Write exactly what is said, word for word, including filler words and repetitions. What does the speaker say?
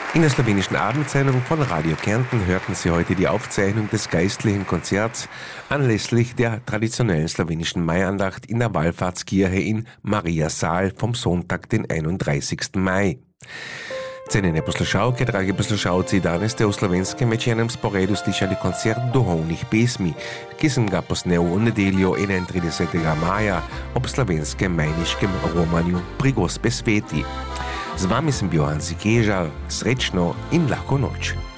In der slowenischen Abendsendung von Radio Kärnten hörten Sie heute die Aufzeichnung des geistlichen Konzerts anlässlich der traditionellen slowenischen Maiandacht in der Wallfahrtskirche in Mariasaal vom Sonntag, den einunddreißigsten Mai. Cenjene poslušalke, dragi poslušalci, danes ste v slovenskem večernem sporedu slišali koncert duhovnih pesmi, ki sem ga posnel v nedeljo enaintridesetega maja ob slovenskem majniškem romanju Pri Gospe Sveti. Z vami sem bil Hanzi Kežar, srečno in lahko noč.